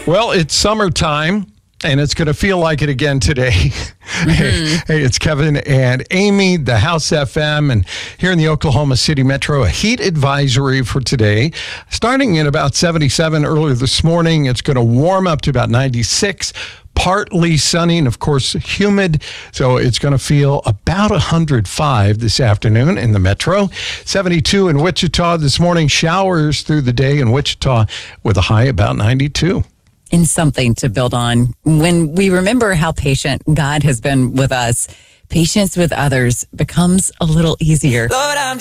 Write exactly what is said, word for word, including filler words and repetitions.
Well, it's summertime, and it's going to feel like it again today. Mm-hmm. Hey, hey, it's Kevin and Amy, the House F M, and here in the Oklahoma City Metro, a heat advisory for today. Starting at about seventy-seven earlier this morning, it's going to warm up to about ninety-six. Partly sunny and, of course, humid. So it's going to feel about one hundred five this afternoon in the metro. seventy-two in Wichita this morning. Showers through the day in Wichita with a high about ninety-two. And something to build on. When we remember how patient God has been with us, patience with others becomes a little easier. Lord, I'm